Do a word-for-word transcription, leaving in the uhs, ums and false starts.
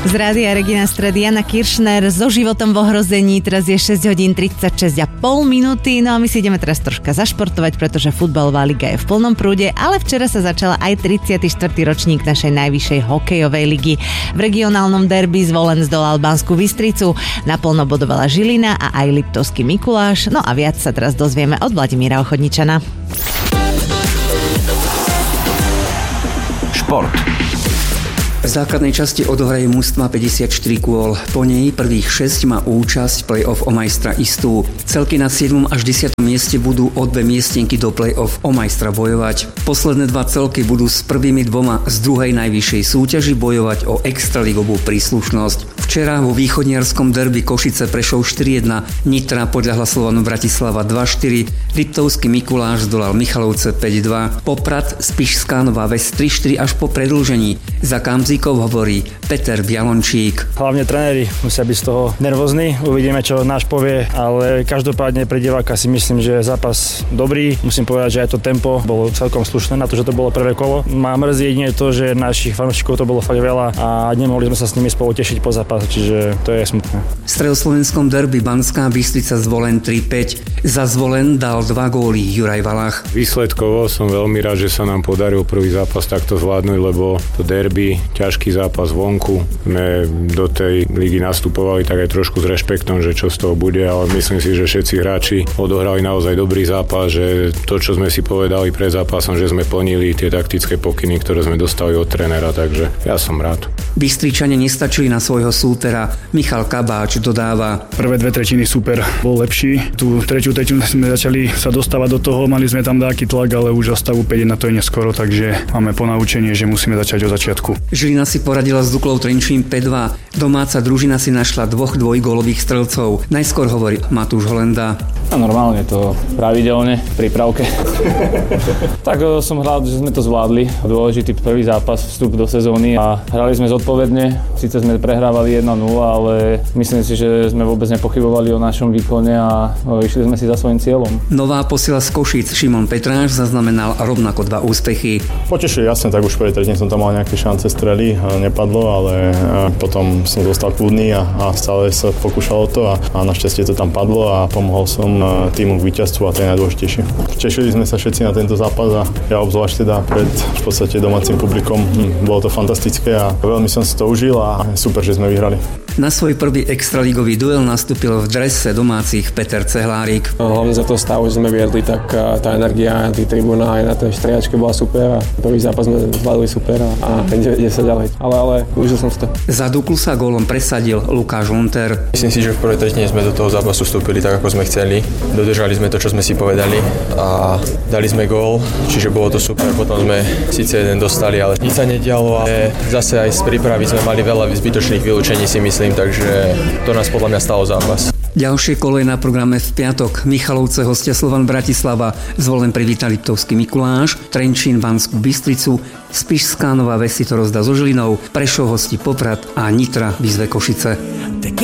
Z Rádia Regina Stred Jana Kiršner so životom v ohrození. Teraz je šesť hodín tridsaťšesť a pol minúty. No a my si ideme teraz troška zašportovať, pretože futbalová liga je v plnom prúde, ale včera sa začala aj tridsiaty štvrtý ročník našej najvyššej hokejovej ligy. V regionálnom derby Zvolen zdolal Banskú Bystricu, naplno bodovala Žilina a aj Liptovský Mikuláš. No a viac sa teraz dozvieme od Vladimíra Ochodničana. Šport. V základnej časti odohrajú mužstva päťdesiatštyri kôl. Po nej prvých šesť má účasť play-off o majstra istú. Celky na siedmom až desiatom mieste budú o dve miestenky do play-off o majstra bojovať. Posledné dva celky budú s prvými dvoma z druhej najvyššej súťaži bojovať o extraligovú príslušnosť. Včera vo východniarskom derby Košice Prešov štyri jedna, Nitra podľahla Slovanu Bratislava dva štyri, Liptovský Mikuláš zdolal Michalovce päť dva, Poprad Spišská Nová Ves tri štyri až po predĺžení. Za Kamzíkov hovorí Peter Bialončík. Hlavne tréneri musia byť z toho nervózni, uvidíme, čo náš povie, ale každopádne pre diváka si myslím, že je zápas dobrý. Musím povedať, že aj to tempo bolo celkom slušné na to, že to bolo prvé kolo. Má mrzí jedine to, že našich fanúšikov to bolo fakt veľa a nemohli sme sa s nimi spolu tešiť po zápase, čiže to je smutné. V stredoslovenskom derby Banská Bystrica Zvolen tri päť. Za Zvolen dal dva góly Juraj Valach. Výsledkovo som veľmi rád, že sa nám podaril prvý zápas takto zvládnuť, lebo to derby, ťažký zápas vonku. Sme do tej ligy nastupovali tak aj trošku s rešpektom, že čo z toho bude, ale myslím si, že všetci hráči odohrali naozaj dobrý zápas, že to, čo sme si povedali pred zápasom, že sme plnili tie taktické pokyny, ktoré sme dostali od trénera, takže ja som rád. Bystričania nestačili na svojho súpera. Michal Kabáč dodáva. Prvé dve tretiny super, bol lepší. Tú tretiu tretinu sme začali sa dostávať do toho, mali sme tam nejaký tlak, ale už o stavu päť jedna to je neskoro, takže máme ponaučenie, že musíme začať od začiatku. Žilina si poradila s Duklou Trenčín päť dva. Domáca družina si našla dvoch dvojgólových strelcov. Najskôr hovorí Matúš Holenda. A normálne to pravidelne v prípravke. Tak som rád, že sme to zvládli. Dôležitý prvý zápas, vstup do sezóny a hrali sme zodpovedne. Síce sme prehrávali jedna nula, ale myslím si, že sme vôbec nepochybovali o našom výkone a išli sme si za svojím cieľom. Nová posila z Košíc Šimon Petráš zaznamenal rovnako dva úspechy. Potešuje, jasne, tak už v prvej tretine som tam mal nejaké šance strely, nepadlo, ale potom som zostal kľudný a, a stále sa pokúšal o to a, a našťastie to tam padlo a pomohol som týmu k víťazstvu a to je najdôležitejšie. Tešili sme sa všetci na tento zápas a ja obzvlášť teda pred v podstate domácim publikom. Hm, bolo to fantastické a veľmi som si to užil a super, že sme vyhrali. Na svoj prvý extraligový duel nastúpil v drese domácich Peter Cehlárik. Hlavne za to stavu, že sme viedli, tak tá energia na tých tribúnach aj na tej striačke bola super a prvý zápas sme zvládli super a ide sa ďalej. Ale, ale užil som si to. Za Duklu sa gólom presadil Lukáš Hunter. Myslím si, že v prvej tretine sme do toho zápasu vstúpili tak, ako sme chceli. Dodržali sme to, čo sme si povedali a dali sme gól, čiže bolo to super. Potom sme síce jeden dostali, ale nič sa nedialo a zase aj z prípravy sme mali veľa zbytočných vylúčení, si myslím, takže to nás podľa mňa stalo zápas. Ďalšie kolo je na programe v piatok. Michalovce hostia Slovan Bratislava, Zvolen privíta Liptovský Mikuláš, Trenčín Banskú Bystricu, Spišská Nová Ves si to rozdá so Žilinou, Prešov hostí Poprad a Nitra vyzve Košice.